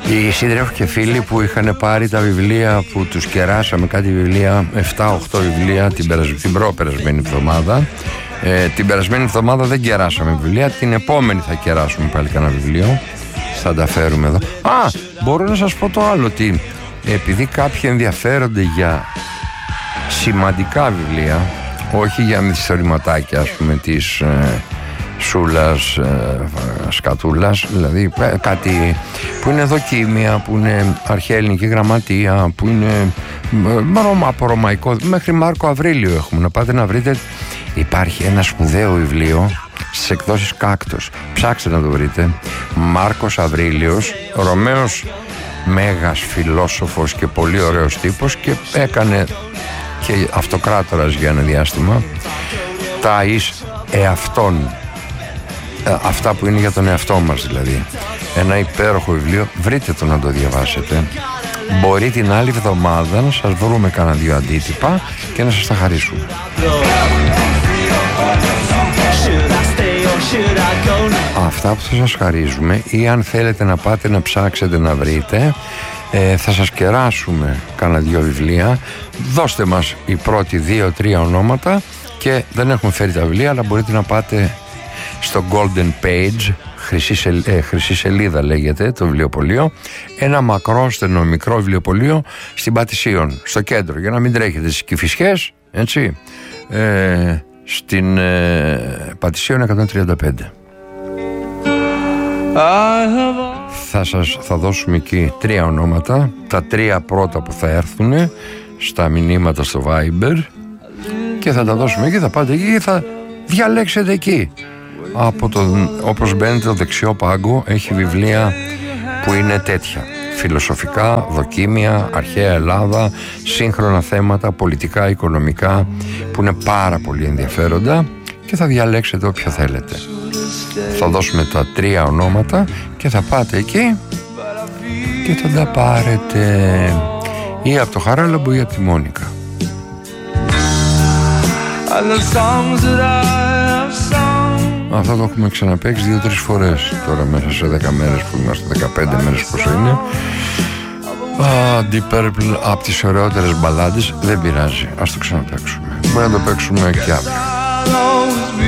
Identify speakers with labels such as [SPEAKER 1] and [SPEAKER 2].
[SPEAKER 1] Οι σύντροφοι και φίλοι που είχαν πάρει τα βιβλία που τους κεράσαμε, κάτι βιβλία, 7-8 βιβλία την προπερασμένη εβδομάδα. Την περασμένη εβδομάδα δεν κεράσαμε βιβλία, την επόμενη θα κεράσουμε πάλι κανένα βιβλίο. Θα τα φέρουμε εδώ. Μπορώ να σας πω το άλλο, ότι επειδή κάποιοι ενδιαφέρονται για σημαντικά βιβλία, όχι για μυθιστορηματάκια, ας πούμε, της Σούλας, Σκατούλας, δηλαδή κάτι που είναι δοκίμια, που είναι αρχαία ελληνική γραμματεία, που είναι από ρωμαϊκό, μέχρι Μάρκο Αβρίλιο έχουμε. Να πάτε να βρείτε, υπάρχει ένα σπουδαίο βιβλίο στις εκδόσεις Κάκτος, ψάξτε να το βρείτε. Μάρκος Αβρίλιος, Ρωμαίος μέγας φιλόσοφος και πολύ ωραίος τύπος, και έκανε και αυτοκράτορας για ένα διάστημα. Τα εις εαυτόν, αυτά που είναι για τον εαυτό μας δηλαδή. Ένα υπέροχο βιβλίο, βρείτε το να το διαβάσετε. Μπορεί την άλλη εβδομάδα να σας βρούμε κανένα 2 αντίτυπα και να σας τα χαρίσουμε. Αυτά που θα σας χαρίζουμε, ή αν θέλετε να πάτε να ψάξετε να βρείτε, θα σας κεράσουμε κανένα 2 βιβλία. Δώστε μας οι πρώτοι 2-3 ονόματα, και δεν έχουμε φέρει τα βιβλία, αλλά μπορείτε να πάτε στο Golden Page, χρυσή σελίδα λέγεται το βιβλιοπωλείο, ένα μακρόστενο μικρό βιβλιοπωλείο στην Πατησίων, στο κέντρο, για να μην τρέχετε στις Κηφισιές, έτσι, στην Πατησίων 135. Θα δώσουμε εκεί 3 ονόματα, τα 3 πρώτα που θα έρθουν στα μηνύματα στο Viber, και θα τα δώσουμε εκεί, θα πάτε εκεί και θα διαλέξετε εκεί. Όπως μπαίνετε το δεξιό πάγκο, έχει βιβλία που είναι τέτοια, φιλοσοφικά, δοκίμια, αρχαία Ελλάδα, σύγχρονα θέματα, πολιτικά, οικονομικά, που είναι πάρα πολύ ενδιαφέροντα, και θα διαλέξετε όποιο θέλετε. Θα δώσουμε τα 3 ονόματα και θα πάτε εκεί και θα τα πάρετε, ή από το Χαράλαμπο ή από τη Μόνικα. Αυτό το έχουμε ξαναπαίξει 2-3 φορές τώρα μέσα σε 10 μέρες που είμαστε, 15 μέρες πόσο είναι. Deep Purple, από τις ωραιότερες μπαλάντες. Δεν πειράζει, ας το ξαναπαίξουμε. Μπορεί να το παίξουμε και αύριο.